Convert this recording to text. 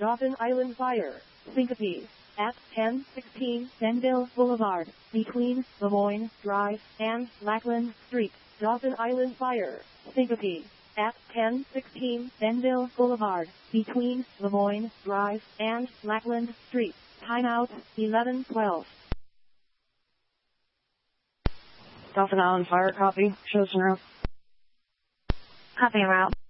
Dauphin Island Fire. Syncope. At 1016 Denville Boulevard, between Lemoyne Drive and Lackland Street. Dauphin Island Fire. Syncope. At 1016 Denville Boulevard, between Lemoyne Drive and Lackland Street. Timeout 11:12. Dauphin Island Fire, copy. Shows en route. Copy en route.